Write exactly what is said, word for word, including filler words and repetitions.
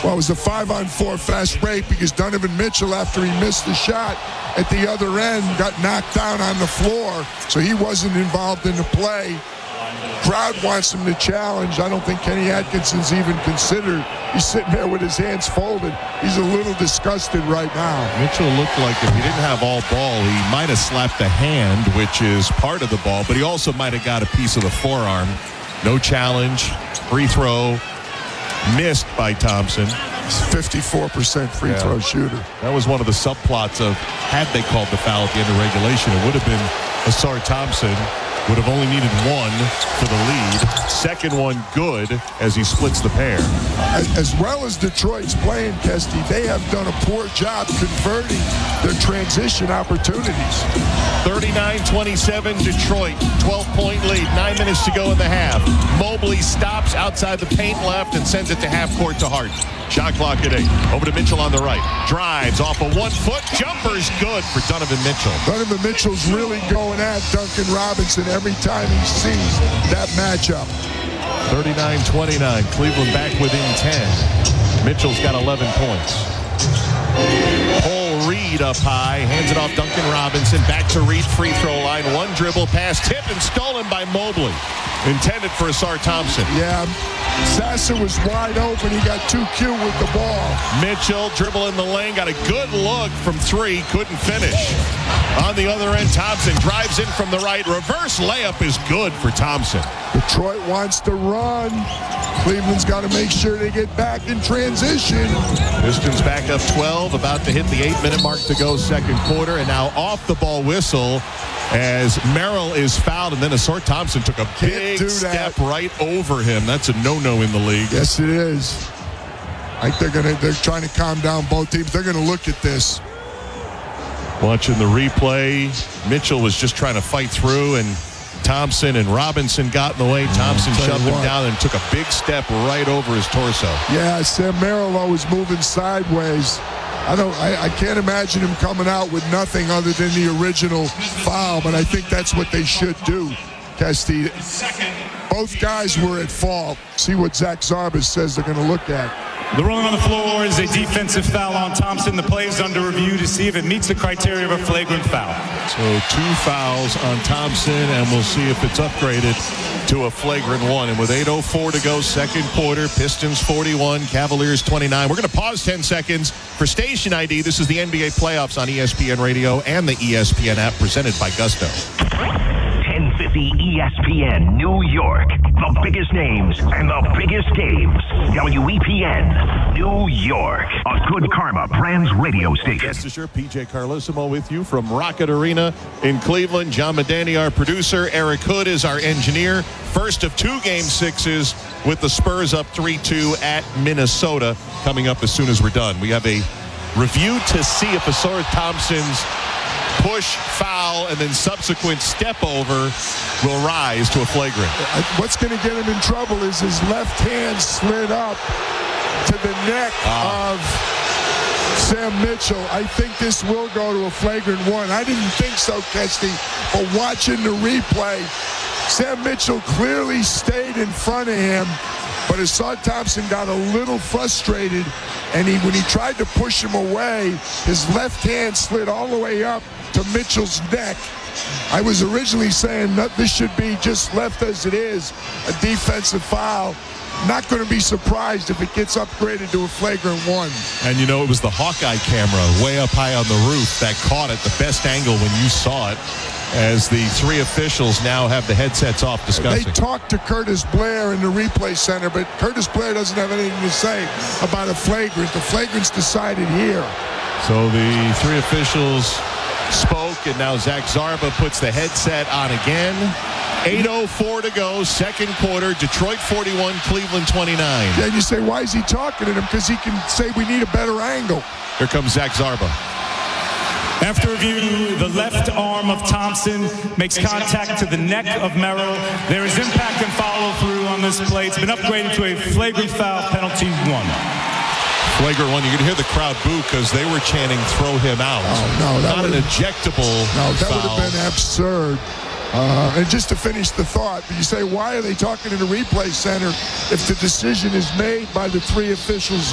Well, it was a five-on-four fast break because Donovan Mitchell, after he missed the shot at the other end, got knocked down on the floor, so he wasn't involved in the play. Crowd wants him to challenge. I don't think Kenny Atkinson's even considered. He's sitting there with his hands folded. He's a little disgusted right now. Mitchell looked like if he didn't have all ball, he might have slapped the hand, which is part of the ball, but he also might have got a piece of the forearm. No challenge. Free throw. Missed by Thompson. fifty-four percent free yeah. throw shooter. That was one of the subplots of, had they called the foul at the end of regulation, it would have been Ausar Thompson. Would have only needed one for the lead. Second one good as he splits the pair. As, as well as Detroit's playing, Kesty, they have done a poor job converting their transition opportunities. thirty-nine twenty-seven Detroit, twelve-point lead, nine minutes to go in the half. Mobley stops outside the paint left and sends it to half court to Hart. Shot clock at eight. Over to Mitchell on the right. Drives off a one-foot jumper's good for Donovan Mitchell. Donovan Mitchell's really going at Duncan Robinson every time he sees that matchup. thirty-nine twenty-nine. Cleveland back within ten. Mitchell's got eleven points. Paul Reed up high. Hands it off Duncan Robinson. Back to Reed free throw line. One dribble pass tipped and stolen by Mobley. Intended for Ausar Thompson. Yeah. Sasser was wide open. He got too cute with the ball. Mitchell dribble in the lane. Got a good look from three. Couldn't finish. On the other end, Thompson drives in from the right. Reverse layup is good for Thompson. Detroit wants to run. Cleveland's got to make sure they get back in transition. Pistons back up twelve. About to hit the eight-minute mark to go second quarter. And now off the ball whistle as Merrill is fouled, and then Ausar Thompson took a big step right over him. That's a no-no in the league. Yes, it is. I think they're gonna they're trying to calm down both teams. They're gonna look at this. Watching the replay, Mitchell was just trying to fight through, and Thompson and Robinson got in the way. Thompson shoved him down and took a big step right over his torso. Yeah, Sam Merrill was moving sideways. I don't. I, I can't imagine him coming out with nothing other than the original foul, but I think that's what they should do, Kesty. Both guys were at fault. See what Zach Zarbas says they're going to look at. The ruling on the floor is a defensive foul on Thompson. The play is under review to see if it meets the criteria of a flagrant foul. So two fouls on Thompson, and we'll see if it's upgraded to a flagrant one. And with eight oh four to go, second quarter, Pistons forty-one, Cavaliers twenty-nine. We're going to pause ten seconds for station I D. This is the N B A playoffs on E S P N Radio and the E S P N app, presented by Gusto. ten fifty E S P N New York. The biggest names and the biggest games. W E P N New York. A Good Karma Brands radio station. Yes, sure. P J Carlissimo with you from Rocket Arena in Cleveland. John Medani, our producer. Eric Hood is our engineer. First of two game sixes with the Spurs up three two at Minnesota coming up as soon as we're done. We have a review to see if Ausar Thompson's push, foul, and then subsequent step over will rise to a flagrant. What's going to get him in trouble is his left hand slid up to the neck ah. of Sam Mitchell. I think this will go to a flagrant one. I didn't think so, Kesty, but watching the replay, Sam Mitchell clearly stayed in front of him, but Ausar Thompson got a little frustrated, and he, when he tried to push him away, his left hand slid all the way up to Mitchell's neck. I was originally saying that this should be just left as it is, a defensive foul. Not going to be surprised if it gets upgraded to a flagrant one. And you know, it was the Hawkeye camera way up high on the roof that caught it, the best angle when you saw it, as the three officials now have the headsets off discussing. They talked to Curtis Blair in the replay center, but Curtis Blair doesn't have anything to say about a flagrant. The flagrant's decided here. So the three officials spoke, and now Zach Zarba puts the headset on again. eight oh four to go, second quarter. Detroit forty-one, Cleveland twenty-nine. Yeah, and you say, why is he talking to them? Because he can say we need a better angle. Here comes Zach Zarba. After review, the left arm of Thompson makes contact to the neck of Merrill. There is impact and follow-through on this play. It's been upgraded to a flagrant foul, penalty one. Flagrant one. You can hear the crowd boo because they were chanting, throw him out. Oh, no. That Not an ejectable No, that foul. would have been absurd. Uh, and just to finish the thought, you say, why are they talking in the replay center if the decision is made by the three officials